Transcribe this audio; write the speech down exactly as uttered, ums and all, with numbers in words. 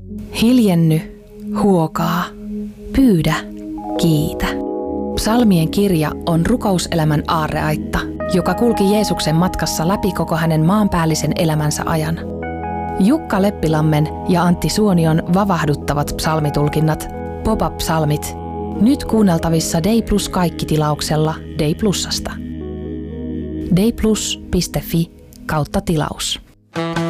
Hiljenny, huokaa, pyydä, kiitä. Psalmien kirja on rukouselämän aarreaitta, joka kulki Jeesuksen matkassa läpi koko hänen maanpäällisen elämänsä ajan. Jukka Leppilammen ja Antti Suonion vavahduttavat psalmitulkinnat, pop-up-psalmit, nyt kuunneltavissa Dei Plus kaikki-tilauksella Dei Plusasta. deiplus piste fi kautta tilaus.